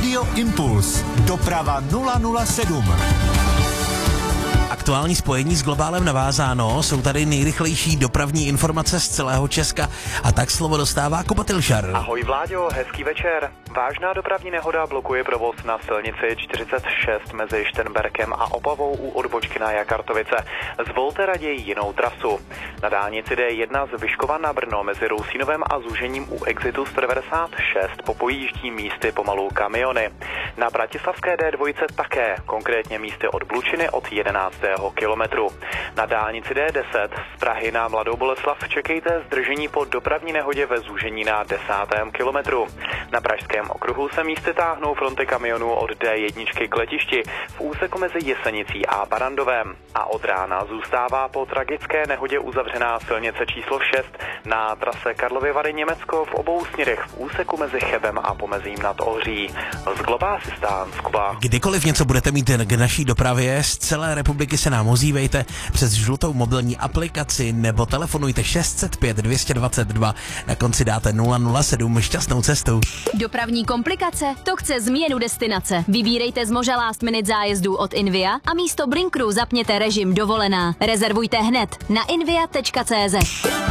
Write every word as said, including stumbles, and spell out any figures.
Radio Impuls. Doprava nula nula sedm. Aktuální spojení s globálem navázáno, jsou tady nejrychlejší dopravní informace z celého Česka a tak slovo dostává Kuba Tilšar. Ahoj Vláďo, hezký večer. Vážná dopravní nehoda blokuje provoz na silnici čtyřicet šest mezi Šternberkem a Opavou u odbočky na Jakartovice. Zvolte raději jinou trasu. Na dálnici D jedna z Vyškova na Brno mezi Rousínovem a zúžením u exitu sto devadesát šest popojíždí místy pomalu kamiony. Na bratislavské D dva také, konkrétně místy od Blučiny od jedenáctého kilometru. Na dálnici D deset z Prahy na Mladou Boleslav čekejte zdržení po dopravní nehodě ve zúžení na desátém kilometru. Na pražském okruhu se místy táhnou fronty kamionů od D jedna k letišti v úseku mezi Jesenicí a Barandovem. A od rána zůstává po tragické nehodě uzavřená silnice číslo šest na trase Karlovy Vary Německo v obou směrech v úseku mezi Chebem a Pomezím nad Ohří. Z Global Assistance, Kuba. Kdykoliv něco budete mít k naší dopravě, z celé republiky se nám ozývejte přes žlutou mobilní aplikaci nebo telefonujte šest set pět dvě stě dvacet dva. Na konci dáte nula nula sedm. Šťastnou cestu. Dopravní komplikace? To chce změnu destinace. Vybírejte z moža last minute zájezdů od Invia a místo Blinkru zapněte režim dovolená. Rezervujte hned na invia tečka cé zet.